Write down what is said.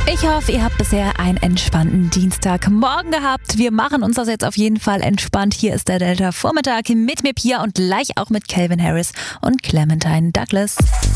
Ich hoffe, ihr habt bisher einen entspannten Dienstagmorgen gehabt. Wir machen uns das jetzt auf jeden Fall entspannt. Hier ist der Delta Vormittag mit mir Pia und gleich auch mit Calvin Harris und Clementine Douglas.